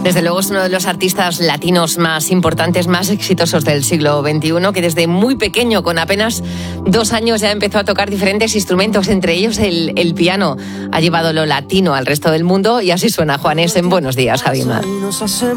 Desde luego es uno de los artistas latinos más importantes, más exitosos del siglo XXI, que desde muy pequeño, con apenas 2 años, ya empezó a tocar diferentes instrumentos, entre ellos el piano. Ha llevado lo latino al resto del mundo y así suena Juanes en Buenos Días, Javi Mar.